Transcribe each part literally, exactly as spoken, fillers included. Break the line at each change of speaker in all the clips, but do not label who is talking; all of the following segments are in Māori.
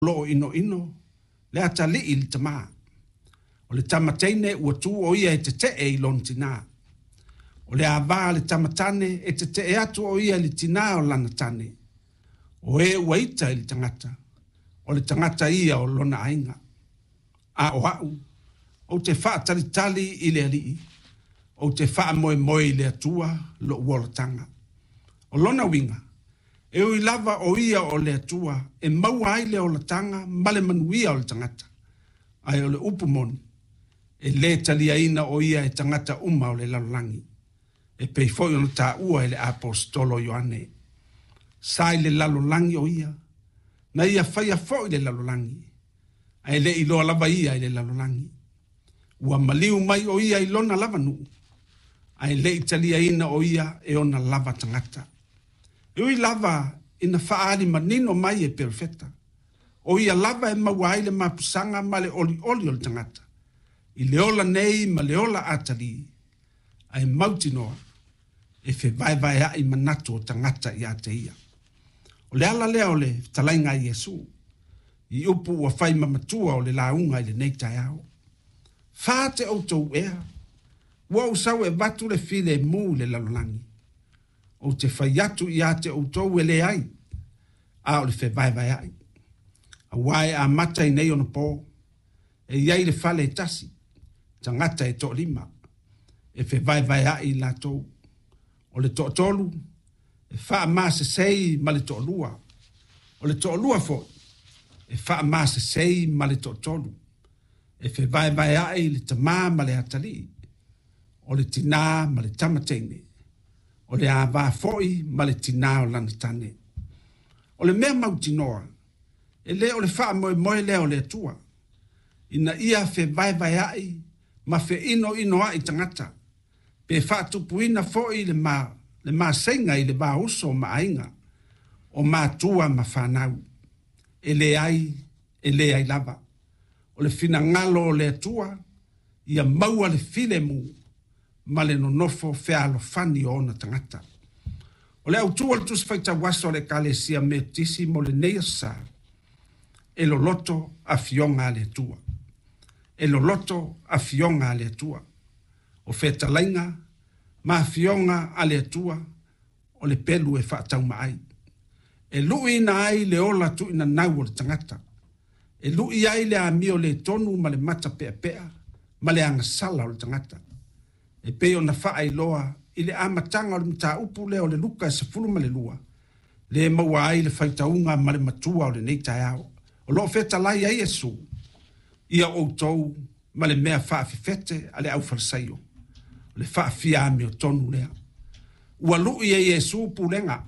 lo ino ino le atali il tama o le tamatene ua tu o ia e te te e ilon tina o le ava le tamatane e te te e atu o ia le tina o lana tane o e ua ita il tangata o le tangata ia o lona ainga a o au o te wha tali tali i le alii o te wha moe moe le atua lo uolatanga o lona winga e ui lava o ia o le atua, e maua ai le o la tanga, male manuia o le tangata. Ai o le upumoni, e le talia ina o ia e tangata uma o le lalolangi. E pei foi ona ta ua e le apostolo Ioane. Sai le lalolangi o ia, na ia fai a foi le lalolangi. Ai le iloa lava ia i le lalolangi. Ua maliu mai o ia i lona lava nuu. Ai le talia ina o ia e ona lava tangata. E ui lava ina whaari manino mai e perfecta. O ia lava e mawai le mapusanga ma le oli oli o le tangata. I le ola nei ma le ola atari. Ai mauti noa. E fe vai vai a i manatu o tangata i ate ia. O le ala lea o le talainga i Yesu. I upu ua whai mamatua o le launga i le neitai au. Whaate o tau ea. Ua usau e vatu le file e mu le lalolangi. O te whaiatu i ate o tau e le ai. A o le whe vai vai ai. A wae a mata i nei ona pō. E iai le whale e tasi. Tangata e to lima. E whe vai vai ai la tau. O le to tolu. E wha maa se sei ma le to lua. O le to lua fo. E wha maa se sei ma le to tolu. E whe vai vai ai le tamā ma le atali. O le tina ma le tamatene. O le ava foi ma le tina o lana tane. O le mea mauti noa, e le o le wha moe moe leo le atua. Ina ia fe vai vai ai, ma fe ino ino ai tangata. Pe wha tupu ina foi le ma, le ma senga i le ma uso ma ainga, o ma tua ma whanau. E le ai, e le ai lava. O le fina ngalo o le atua, ia maua le file mu, ma le nonofo fea lo fani o ona tangata. O le autua le tusi faita waso le kalesia me tisi mo le neia sa. E lo loto a fionga le tua. E lo loto a fionga le tua. O feta lainga, ma fionga a le tua, o le pelu e whaatau maai. E lui ina ai le ola tu ina nau o le tangata. E lui ai le amio le tonu ma le mata pea pea, ma le angasala o le tangata. E peo na wha loa, i le amatanga o le mta upu leo le luka e se fuluma le lua. Le maua ai le whaitaunga ma le matua o le neitai au. O loo feta lai ai Yesu. Ia o tou ma le mea wha fete a le au farisaio. O le wha fia ame o tonu lea. Ua lui e Yesu pulenga.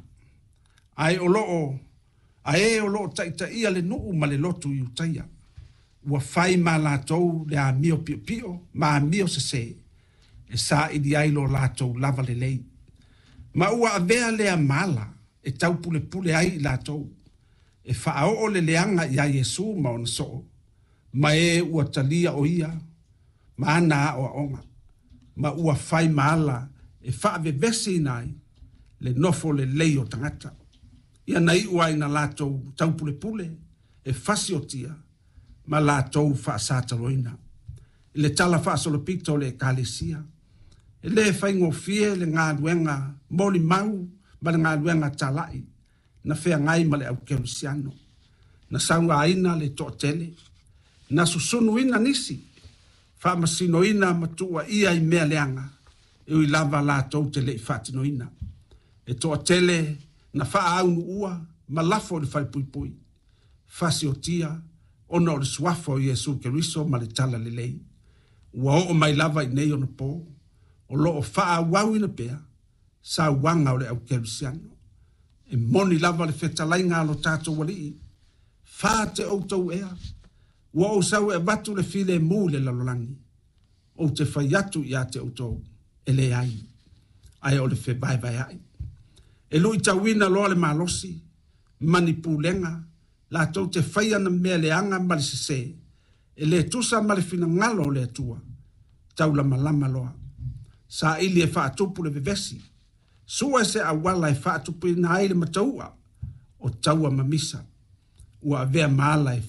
Ai o loo, a e o loo taita ia le nuu ma le lotu i utaia. Ua whai ma la tou le a mio pio pio, ma a mio se se. E sa i di ailo lātou lava le lei. Ma ua avea lea mala e tau pule pule ai lātou. E whaao le leanga ia Yesu ma ona soo. Ma e ua talia o ia, ma ana o onga. Ma ua whai maala e whaave vesi nai le nofo le lei o tangata. Ia nei ua ina lātou tau pule pule e fasi o tia, ma lātou wha sātaroina. Le tala wha solopito le kalesia. E le whaingo fie le ngā duenga moli mau ma le ngā duenga talai na whea ngai ma le au kerusiano. Na saunga aina le toa tele. Na susunu ina nisi. Wha masino ina matua ia i mea leanga. E ui lava la tau te le i whatino ina. E toa tele na wha aunu ua ma lafo le whai pui pui. Whasi o tia ona o le suafo o Yesu Keriso ma le tala le lei. Ua o mai lava i nei ona po. O loo faa wau ina pea, sa wanga o le au kerusiano. E moni lava le whetalainga alo tātou wali. Faa te outou ea. Ua o sau e watu le file mu le lalolangi. O te whaiatu ia te outou. E le ai. Ai o le whe vai vai ai. E lui tawina loa le malosi. Mani pūlenga. La tau te whaiana mea le anga mali se se. E le tusa mali fina ngalo le atua. Tau lama lama loa. Sa ili e whaatupu le vevesi. Sua se a wala e whaatupu i na aile mataua. O taua mamisa. Ua avea maala e